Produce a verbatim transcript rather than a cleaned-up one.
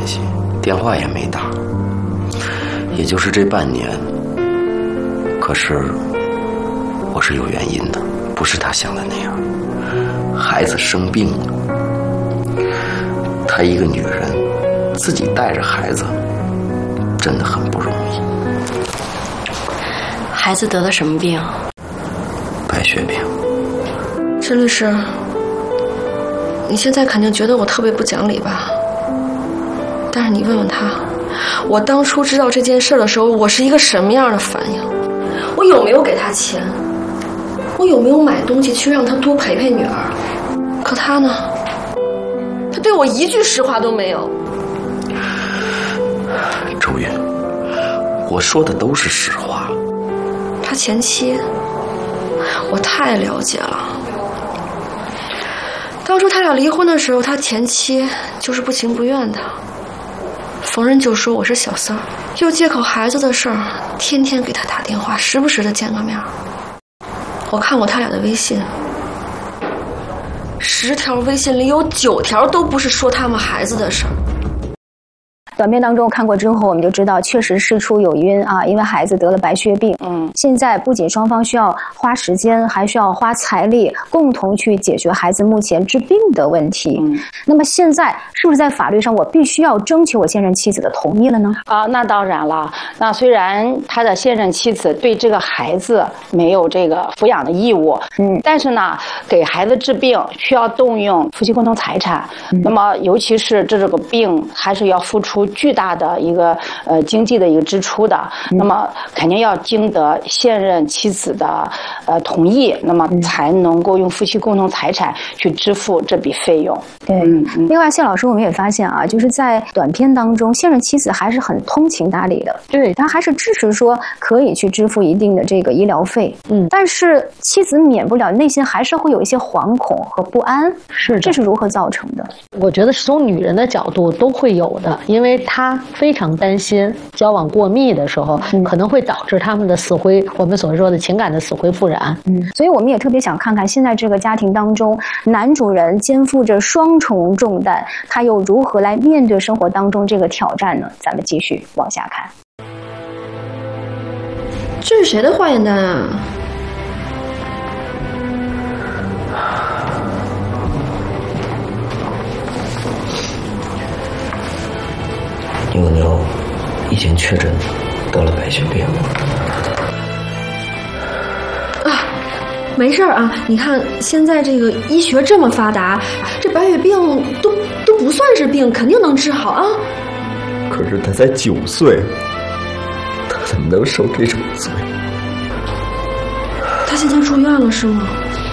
系，电话也没打，也就是这半年。可是我是有原因的，不是他想的那样。孩子生病了，她一个女人自己带着孩子真的很不容易。 孩子得了什么病？ 白血病。 陈律师，你现在肯定觉得我特别不讲理吧？但是你问问他，我当初知道这件事的时候，我是一个什么样的反应？我有没有给他钱？我有没有买东西去让他多陪陪女儿？可他呢？他对我一句实话都没有。 周云，我说的都是实话。 他前妻，我太了解了。当初他俩离婚的时候，他前妻就是不情不愿的，逢人就说我是小三儿，又借口孩子的事儿，天天给他打电话，时不时的见个面。我看过他俩的微信，十条微信里有九条都不是说他们孩子的事儿。 短片当中看过之后，我们就知道确实事出有因啊，因为孩子得了白血病。嗯，现在不仅双方需要花时间，还需要花财力，共同去解决孩子目前治病的问题。嗯，那么现在是不是在法律上我必须要征求我现任妻子的同意了呢？ 啊，那当然了。那虽然他的现任妻子对这个孩子没有这个抚养的义务，嗯，但是呢，给孩子治病需要动用夫妻共同财产。嗯，那么尤其是这这个病还是要付出巨大的一个呃经济的一个支出的，嗯、那么肯定要经得现任妻子的呃同意，那么才能够用夫妻共同财产去支付这笔费用。 对，嗯嗯、另外谢老师，我们也发现啊，就是在短片当中，现任妻子还是很通情达理的，对，他还是支持说可以去支付一定的这个医疗费，嗯，但是妻子免不了内心还是会有一些惶恐和不安， 是， 这是如何造成的？ 我觉得是从女人的角度都会有的，因为她非常担心交往过密的时候，嗯、可能会导致他们的死灰，我们所说的情感的死灰复燃。 嗯，所以我们也特别想看看现在这个家庭当中，男主人肩负着双重重担，他又如何来面对生活当中这个挑战呢？咱们继续往下看。 这是谁的化验单啊？ 妞妞已经确诊得了白血病啊，没事啊。你看现在这个医学这么发达，这白血病都都不算是病，肯定能治好啊。 可是他才九岁，他怎么能受这种罪？ 他现在住院了是吗？